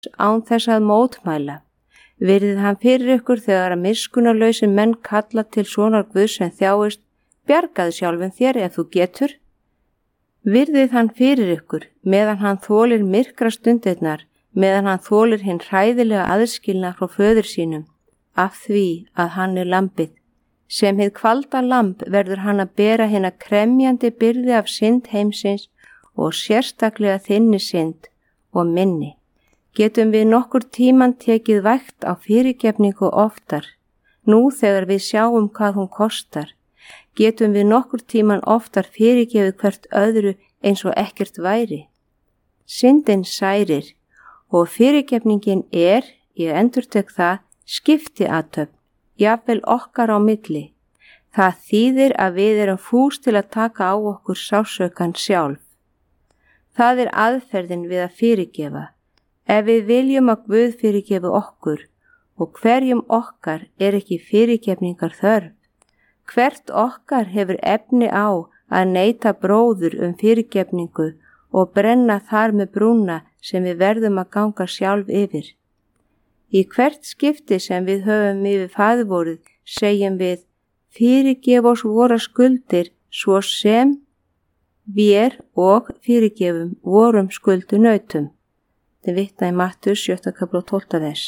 án þess að mótmæla. Virðið hann fyrir ykkur þegar að miskunnarlausir menn kalla til sonar Guðs sem þjáist, bjargaðu sjálfum þér ef þú getur. Virðið hann fyrir ykkur meðan hann þolir myrkra stundirnar, meðan hann þolir hinn hræðilega aðskilnað frá föður sínum, af því að hann lambið. Sem hið kvalda lamb verður hann að bera hina kremjandi byrði af synd heimsins og sérstaklega þinni synd og minni. Getum við nokkur tíman tekið vægt á fyrirgefningu oftar, nú þegar við sjáum hvað hún kostar. Getum við nokkur tíman oftar fyrirgefið hvert öðru eins og ekkert væri. Syndin særir og fyrirgefningin ég endurtek það, skiptiathöfn, jafnvel okkar á milli. Það þýðir að við erum fús til að taka á okkur sársaukinn sjálf. Það aðferðin við að fyrirgefa. Ef við viljum að Guð fyrirgefi okkur og hverjum okkar ekki fyrirgefningar þörf, hvert okkar hefur efni á að neita bróður fyrirgefningu og brenna þar með brúna sem við verðum að ganga sjálf yfir. Í hvert skipti sem við höfum yfir faðirvorið segjum við, fyrirgef oss vora skuldir svo sem við og fyrirgefum vorum skuldunautum. Þetta vitna í Mattheus 7. kapla 12. vers.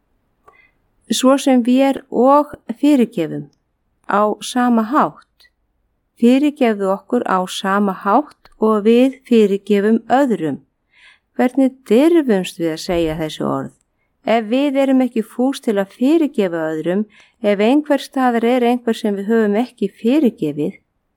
Svo sem við og fyrirgefum á sama hátt. Fyrirgefðu okkur á sama hátt og við fyrirgefum öðrum. Hvernig dirfumst við að segja þessi orð? Ef við erum ekki fús til að fyrirgefa öðrum, ef einhver staðar einhver sem við höfum ekki fyrirgefið.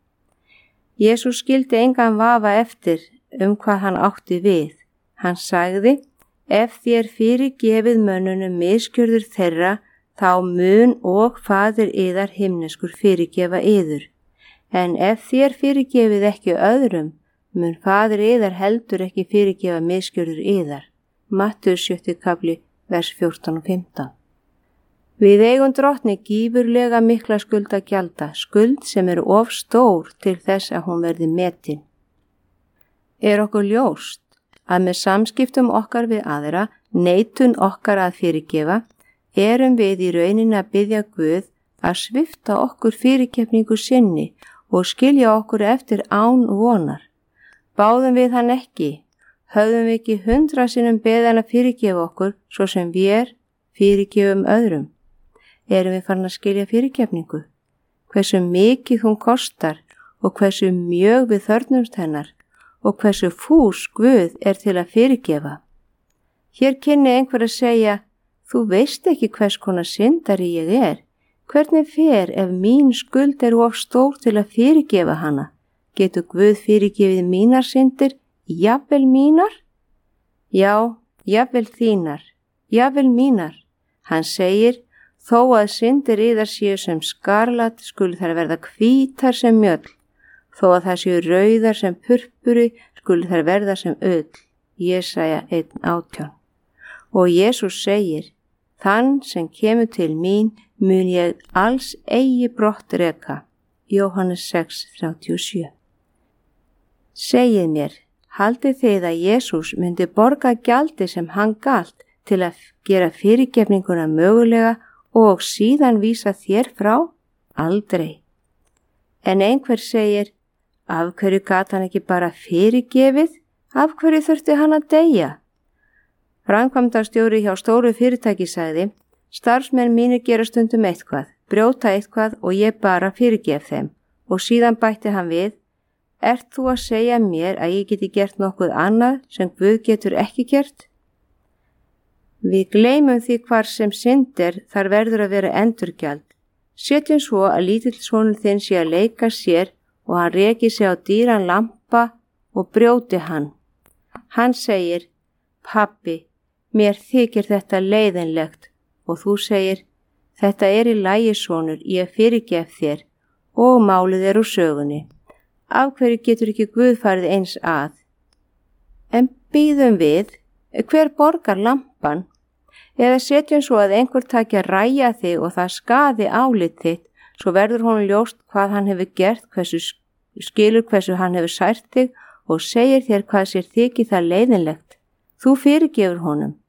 Jesús skildi engan vafa eftir hvað hann átti við. Hann sagði, ef þér fyrirgefið mönnunum misgjörðir þeirra, þá mun og faðir yðar himneskur fyrirgefa yður. En ef þér fyrirgefið ekki öðrum, mun faðir yðar heldur ekki fyrirgefa misgjörðir yðar. Mattheus 7. kapli, vers 14 og 15. Við eigum Drottni gífurlega mikla skuld að gjalda, skuld sem of stór til þess að hún verði metin. Okkur ljóst að með samskiptum okkar við aðra, neitun okkar að fyrirgefa, erum við í rauninni að biðja Guð að svipta okkur fyrirgefningu sinni og skilja okkur eftir án vonar. Báðum við hann ekki, höfðum við ekki 100 sinnum beðið hann að fyrirgefa okkur svo sem við fyrirgefum öðrum. Erum við farin að skilja fyrirgefningu? Hversu mikið hún kostar og hversu mjög við þörfnumst hennar og hversu fús Guð til að fyrirgefa. Hér kynni einhver að segja, þú veist ekki hvers konar syndari ég Hvernig fer ef mín skuld of stór til að fyrirgefa hana? Getur Guð fyrirgefið mínar syndir, jafnvel mínar? Já, jafnvel þínar, jafnvel mínar. Hann segir, þó að syndir yðar séu sem skarlat, skulu þær verða hvítar sem mjöll. Þó að það séu rauðar sem purpuri, skulu þær verða sem ull. Jesaja 1:18. Og Jesús segir, þann sem kemur til mín mun ég alls eigi brott reka. Jóhannes 6:37. Segið mér, haldið þið að Jesús myndi borga gjaldi sem hann galt til að gera fyrirgefninguna mögulega og síðan vísa þér frá? Aldrei. En einhver segir, af hverju gat hann ekki bara fyrirgefið? Af hverju þurfti hann að deyja? Framkvæmdastjóri hjá stóru fyrirtæki sagði, starfsmenn mínir gera stundum eitthvað, brjóta eitthvað og ég bara fyrirgef þeim. Og síðan bætti hann við, ert þú að segja mér að ég geti gert nokkuð annað sem Guð getur ekki gert? Við gleymum því hvar sem syndir þar verður að vera endurgjald. Setjum svo að lítill sonur þinn sé að leika sér og hann reki sig á dýran lampa og brjóti hann. Hann segir, pabbi, mér þykir þetta leiðinlegt og þú segir, þetta í lagi sonur, ég fyrirgef þér og málið úr sögunni. Af hverju getur ekki Guð farið eins að? En bíðum við, hver borgar lampan? Eða setjum svo að einhver taki að ræja þig og það skaði álit þitt, svo verður honum ljóst hvað hann hefur gert, hversu hann hefur sært þig og segir þér hvað sér þykir það leiðinlegt. Þú fyrirgefur honum.